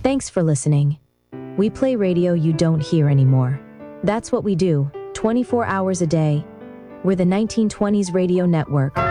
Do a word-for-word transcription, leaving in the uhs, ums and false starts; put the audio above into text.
Thanks for listening. We play radio you don't hear anymore. That's what we do, twenty-four hours a day. We're the nineteen twenties Radio Network.